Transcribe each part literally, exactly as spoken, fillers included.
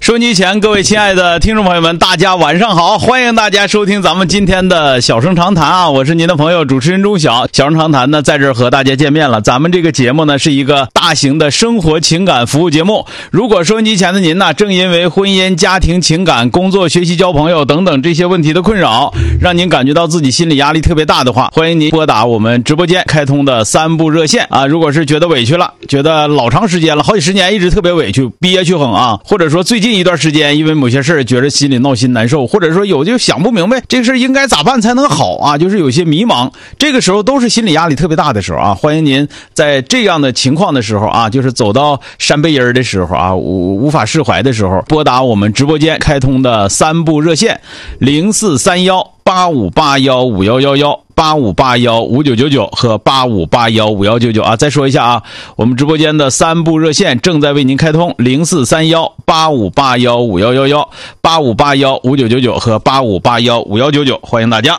收音机前各位亲爱的听众朋友们，大家晚上好，欢迎大家收听咱们今天的小声长谈啊，我是您的朋友主持人钟晓。小声长谈呢在这儿和大家见面了。咱们这个节目呢是一个大型的生活情感服务节目，如果收音机前的您呢正因为婚姻、家庭、情感、工作、学习、交朋友等等这些问题的困扰，让您感觉到自己心理压力特别大的话，欢迎您拨打我们直播间开通的三部热线啊。如果是觉得委屈了，觉得老长时间了，好几十年一直特别委屈憋屈很啊，或者说最近一段时间因为某些事儿觉得心里闹心难受，或者说有就想不明白这个事儿应该咋办才能好啊，就是有些迷茫，这个时候都是心理压力特别大的时候啊。欢迎您在这样的情况的时候啊，就是走到山背阴的时候啊，无无法释怀的时候，拨打我们直播间开通的三部热线零四三幺八五八幺五幺幺幺八五八幺五九九九和八五八幺五幺九九啊。再说一下啊，我们直播间的三部热线正在为您开通零四三幺八五八幺五幺幺幺八五八幺五九九九和八五八幺五幺九九，欢迎大家。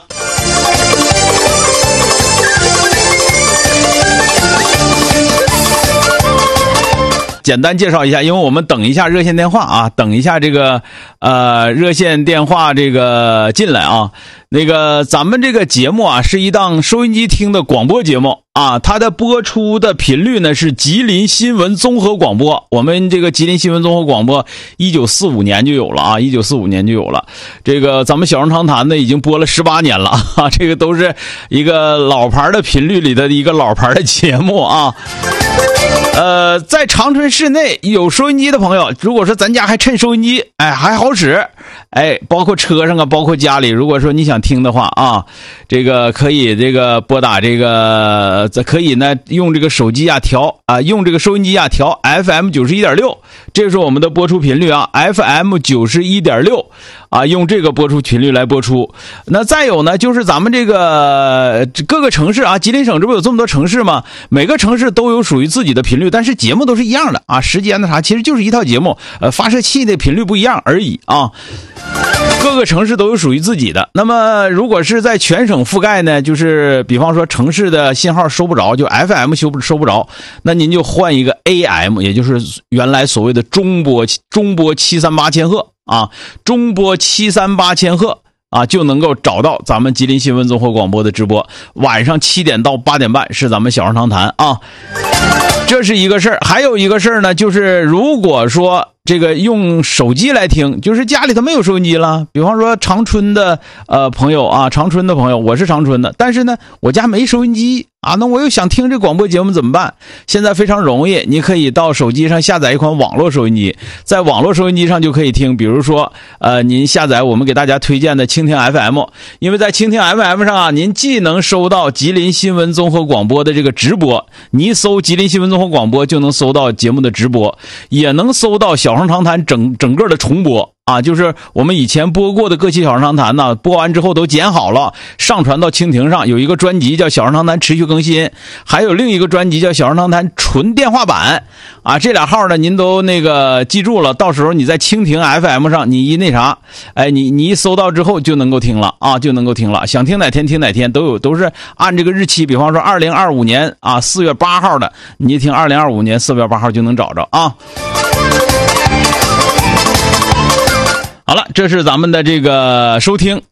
简单介绍一下，因为我们等一下热线电话啊，等一下这个呃热线电话这个进来啊。那个咱们这个节目啊是一档收音机听的广播节目啊，它的播出的频率呢是吉林新闻综合广播。我们这个吉林新闻综合广播一九四五年就有了啊，一九四五年就有了。这个咱们小声长谈呢已经播了十八年了啊，这个都是一个老牌的频率里的一个老牌的节目啊。呃，在长春市内有收音机的朋友，如果说咱家还趁收音机，哎，还好使，哎，包括车上啊，包括家里，如果说你想听的话啊，这个可以这个拨打这个，可以呢用这个手机啊调啊，用这个收音机啊调 F M 九十一点六，这是我们的播出频率啊 ，F M 九十一点六啊，用这个播出频率来播出。那再有呢，就是咱们这个各个城市啊，吉林省这不有这么多城市吗？每个城市都有属于自己的频率，但是节目都是一样的啊，时间的啥其实就是一套节目，呃，发射器的频率不一样而已啊。各个城市都有属于自己的。那么如果是在全省覆盖呢，就是比方说城市的信号收不着，就 F M 收不收不着，那您就换一个 A M， 也就是原来所谓的中波中波七三八千赫啊，中波七三八千赫啊，就能够找到咱们吉林新闻综合广播的直播。晚上七点到八点半是咱们小声长谈啊，这是一个事儿。还有一个事儿呢，就是如果说这个用手机来听，就是家里头没有收音机了，比方说长春的呃朋友啊，长春的朋友，我是长春的，但是呢我家没收音机啊，那我又想听这广播节目怎么办？现在非常容易，你可以到手机上下载一款网络收音机，在网络收音机上就可以听。比如说呃您下载我们给大家推荐的蜻蜓 F M， 因为在蜻蜓 F M 上啊，您既能收到吉林新闻综合广播的这个直播，你一搜吉林新闻综合广播就能搜到节目的直播，也能搜到小声长谈整整个的重播啊，就是我们以前播过的各期小声长谈呢，播完之后都剪好了，上传到蜻蜓上，有一个专辑叫小声长谈持续更新，还有另一个专辑叫小声长谈纯电话版啊，这俩号呢您都那个记住了，到时候你在蜻蜓 F M 上你一那啥，哎，你你一搜到之后就能够听了啊，就能够听了，想听哪天听哪天都有，都是按这个日期，比方说二零二五年啊四月八号的，你一听二零二五年四月八号就能找着啊。好了，这是咱们的这个收听。